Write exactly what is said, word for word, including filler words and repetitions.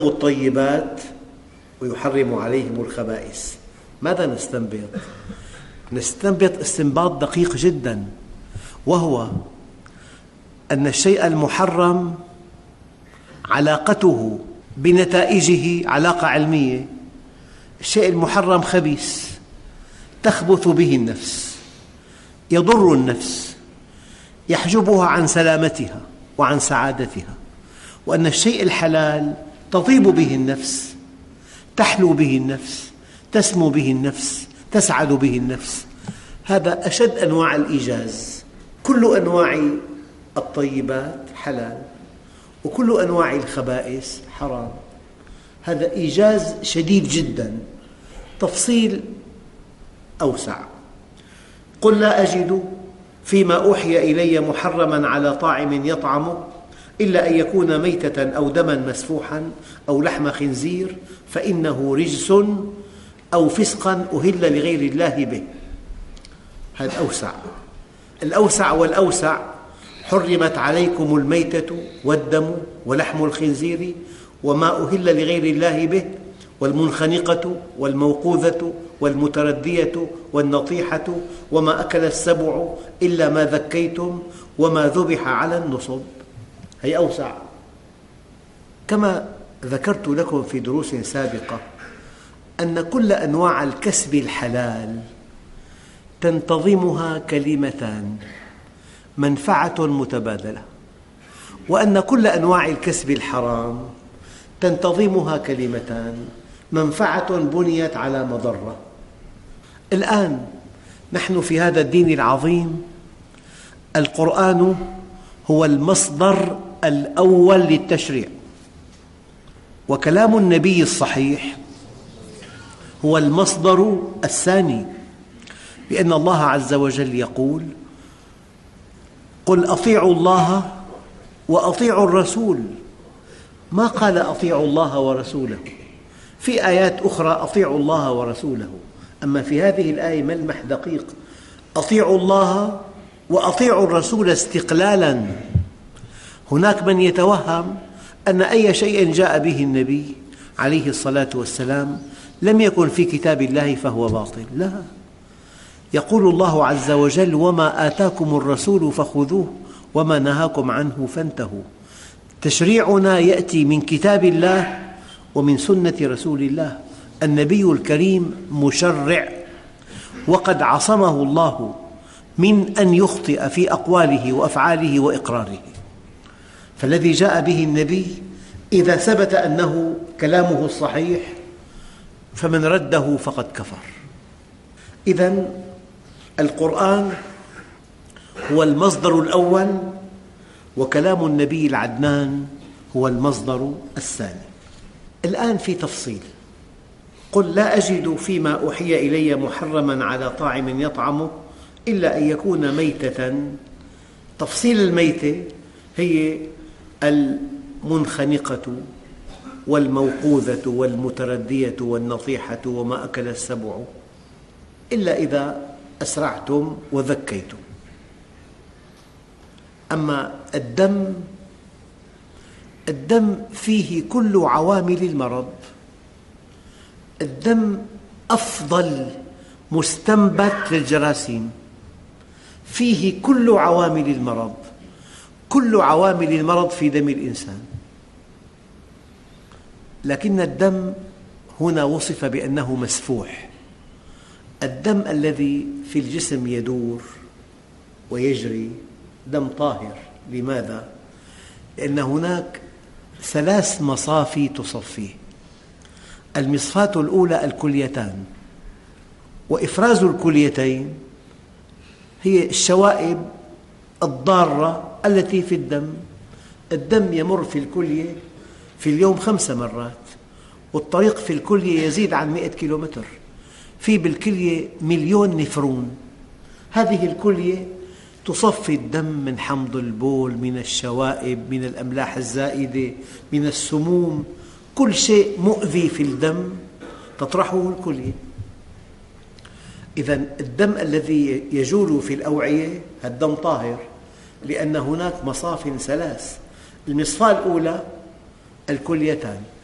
الطيبات ويحرم عليهم الخبائث. ماذا نستنبط؟ نستنبط استنباط دقيق جدا، وهو أن الشيء المحرم علاقته بنتائجه علاقة علمية. الشيء المحرم خبيث تخبث به النفس، يضر النفس، يحجبها عن سلامتها وعن سعادتها. وأن الشيء الحلال تطيب به النفس، تحلو به النفس، تسمو به النفس، تسعد به النفس. هذا أشد أنواع الإيجاز. كل أنواع الطيبات حلال، وكل أنواع الخبائث حرام. هذا إيجاز شديد جدا. تفصيل أوسع: قل لا أجد فيما أوحي إلي محرما على طاعم يطعمه إلا أن يكون ميتة أو دما مسفوحا أو لحم خنزير فإنه رجس أو فسقا أهل لغير الله به. هذا أوسع. الأوسع والأوسع: حرمت عليكم الميتة والدم ولحم الخنزير وما أهل لغير الله به والمنخنقة والموقوذة والمتردية والنطيحة وما أكل السبع إلا ما ذكيتم وما ذبح على النصب. هي أوسع. كما ذكرت لكم في دروس سابقة أن كل أنواع الكسب الحلال تنتظمها كلمتان: منفعة متبادلة. وأن كل أنواع الكسب الحرام تنتظمها كلمتان: منفعة بنيت على مضرة. الآن نحن في هذا الدين العظيم، القرآن هو المصدر الأول للتشريع، وكلام النبي الصحيح هو المصدر الثاني، لأن الله عز وجل يقول: قل أطيعوا الله وأطيعوا الرسول. ما قال أطيعوا الله ورسوله. في آيات أخرى أطيعوا الله ورسوله، أما في هذه الآية ملمح دقيق: أطيعوا الله وأطيعوا الرسول استقلالا. هناك من يتوهم أن أي شيء جاء به النبي عليه الصلاة والسلام لم يكن في كتاب الله فهو باطل. لا، يقول الله عز وجل: وما آتاكم الرسول فخذوه وما نهاكم عنه فانتهوا. تشريعنا يأتي من كتاب الله ومن سنة رسول الله. النبي الكريم مشرع، وقد عصمه الله من أن يخطئ في أقواله وأفعاله وإقراره. فالذي جاء به النبي إذا ثبت أنه كلامه الصحيح فمن رده فقد كفر. إذن القرآن هو المصدر الأول، وكلام النبي العدنان هو المصدر الثاني. الآن في تفصيل: قل لا أجد فيما أوحي إلي محرما على طاعم يطعمه إلا أن يكون ميتة. تفصيل الميتة هي المنخنقة والموقوذة والمتردية والنطيحة وما أكل السبع إلا إذا أسرعتم وذكيتم. أما الدم، الدم فيه كل عوامل المرض. الدم أفضل مستنبت للجراثيم، فيه كل عوامل المرض. كل عوامل المرض في دم الإنسان، لكن الدم هنا وصف بأنه مسفوح. الدم الذي في الجسم يدور ويجري دم طاهر. لماذا؟ لأن هناك ثلاث مصافي تصفيه. المصفاة الأولى الكليتان، وإفراز الكليتين هي الشوائب الضارة التي في الدم. الدم يمر في الكلية في اليوم خمس مرات، والطريق في الكلية يزيد عن مئة كيلومتر. في بالكلية مليون نفرون. هذه الكلية تصفي الدم من حمض البول، من الشوائب، من الأملاح الزائدة، من السموم. كل شيء مؤذي في الدم تطرحه الكلية. إذن الدم الذي يجول في الأوعية الدم طاهر، لأن هناك مصاف ثلاث. المصفاة الأولى الكليتان،